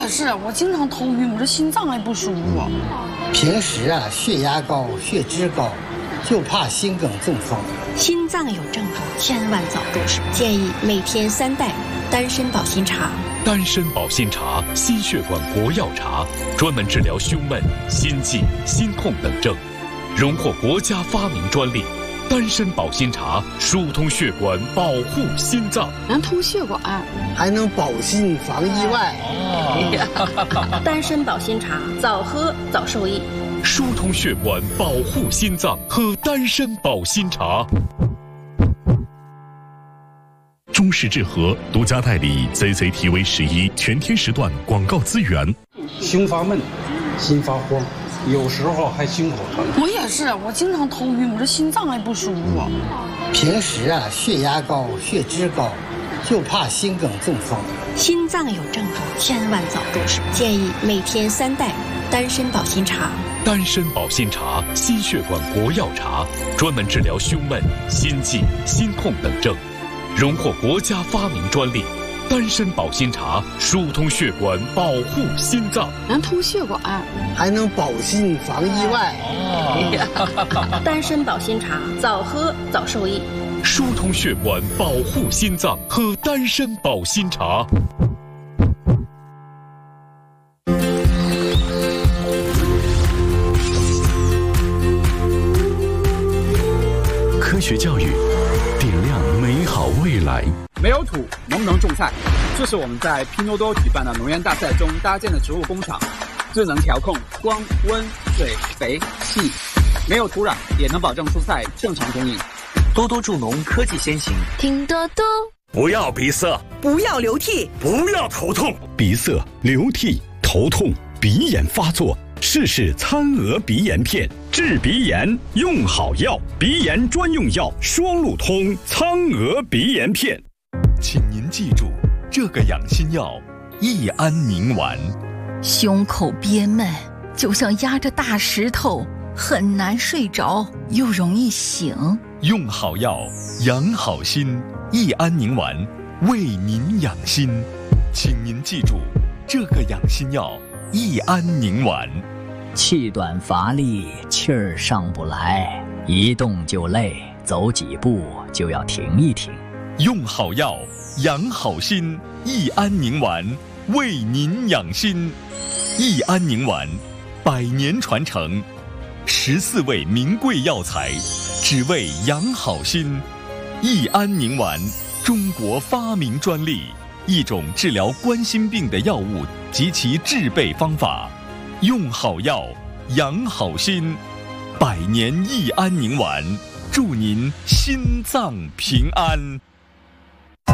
是我经常头晕，我这心脏还不舒服。 平时血压高、血脂高，就怕心梗中风。 心脏有症状，千万早重视。建议每天3袋丹参保心茶。 丹参保心茶，心血管国药茶，专门治疗胸闷、心悸、心痛等症，荣获国家发明专利。丹参保心茶疏通血管，保护心脏， 能通血管， 还能保心防意外。 丹参保心茶，早喝早受益。 疏通血管，保护心脏，喝丹参保心茶。中式治和独家代理 CCTV11全天时段广告资源。 胸发闷，心发慌，有时候还心口疼。 我也是，我经常头晕，我这心脏还不舒服。 平时血压高、血脂高，就怕心梗中风。 心脏有症状，千万早重视。建议每天3袋丹参保心茶。 丹参保心茶，心血管国药茶，专门治疗胸闷、心悸、心痛等症，荣获国家发明专利。丹参保心茶疏通血管，保护心脏， 能通血管， 还能保心防意外。 丹参保心茶，早喝早受益。 疏通血管，保护心脏，喝丹参保心茶。科学教育，点亮美好未来。 没有土，能不能种菜？这是我们在拼多多举办的农园大赛中搭建的植物工厂，最能调控光、温、水、肥、气，没有土壤也能保证蔬菜正常供应。 多多助农，科技先行。 拼多多。 不要鼻塞， 不要流涕， 不要头痛。 鼻塞、流涕、头痛、鼻炎发作，试试餐鹅鼻炎片，治鼻炎用好药，鼻炎专用药双路通苍鹅鼻炎片。 请您记住这个养心药：益安宁丸。 胸口憋闷，就像压着大石头，很难睡着，又容易醒。 用好药，养好心。益安宁丸，为您养心。请您记住这个养心药：益安宁丸。 气短乏力，气儿上不来，一动就累，走几步就要停一停。 用好药，养好心。益安宁丸，为您养心。益安宁丸，100年传承，14味名贵药材，只为养好心。益安宁丸，中国发明专利，一种治疗冠心病的药物及其制备方法。用好药，养好心。100年益安宁丸，祝您心脏平安。